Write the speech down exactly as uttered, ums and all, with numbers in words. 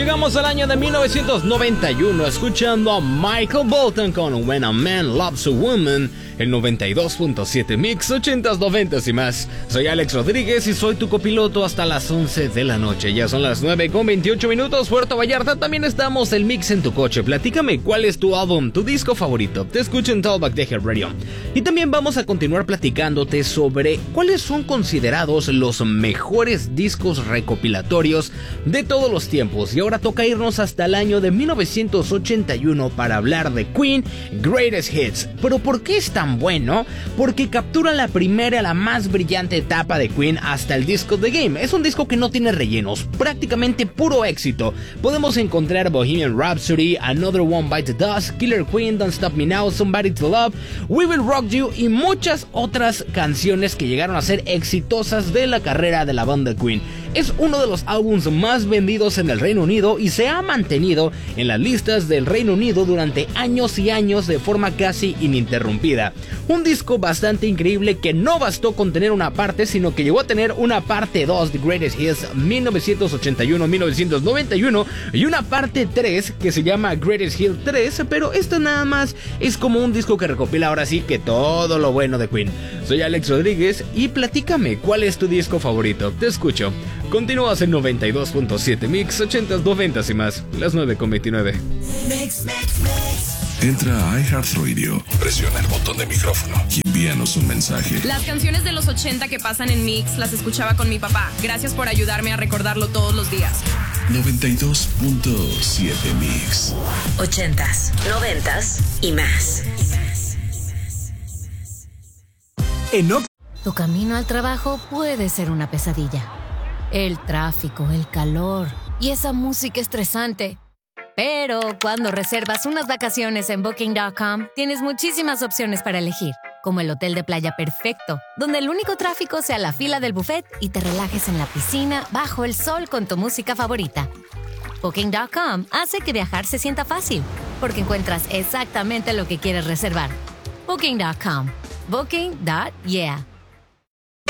Llegamos al año de mil novecientos noventa y uno escuchando a Michael Bolton con When a Man Loves a Woman, el noventa y dos punto siete Mix, ochentas, noventas y más. Soy Alex Rodríguez y soy tu copiloto hasta las once de la noche. Ya son las nueve con veintiocho minutos, Puerto Vallarta. También estamos el Mix en tu coche. Platícame cuál es tu álbum, tu disco favorito. Te escucho en Talkback de Head Radio. Y también vamos a continuar platicándote sobre cuáles son considerados los mejores discos recopilatorios de todos los tiempos. Y ahora toca irnos hasta el año de mil novecientos ochenta y uno para hablar de Queen Greatest Hits. ¿Pero por qué es tan bueno? Porque captura la primera, la más brillante etapa de Queen hasta el disco The Game. Es un disco que no tiene rellenos, prácticamente puro éxito. Podemos encontrar Bohemian Rhapsody, Another One Bites the Dust, Killer Queen, Don't Stop Me Now, Somebody to Love, We Will Rock You y muchas otras canciones que llegaron a ser exitosas de la carrera de la banda Queen. Es uno de los álbumes más vendidos en el Reino Unido y se ha mantenido en las listas del Reino Unido durante años y años de forma casi ininterrumpida. Un disco bastante increíble que no bastó con tener una parte, sino que llegó a tener una parte dos de Greatest Hits mil novecientos ochenta y uno a mil novecientos noventa y uno y una parte tres que se llama Greatest Hits tres, pero esto nada más es como un disco que recopila ahora sí que todo lo bueno de Queen. Soy Alex Rodríguez y platícame cuál es tu disco favorito. Te escucho. Continúas en noventa y dos punto siete Mix, ochentas, noventas y más, las nueve con veintinueve. Mix, mix, mix. Entra a iHeartRadio, presiona el botón de micrófono y envíanos un mensaje. Las canciones de los ochenta que pasan en Mix las escuchaba con mi papá. Gracias por ayudarme a recordarlo todos los días. noventa y dos punto siete Mix. Ochentas, noventas y más. En Ox- Tu camino al trabajo puede ser una pesadilla. El tráfico, el calor y esa música estresante. Pero cuando reservas unas vacaciones en Booking punto com, tienes muchísimas opciones para elegir, como el hotel de playa perfecto, donde el único tráfico sea la fila del buffet y te relajes en la piscina bajo el sol con tu música favorita. Booking punto com hace que viajar se sienta fácil, porque encuentras exactamente lo que quieres reservar. Booking punto com. Booking. Yeah.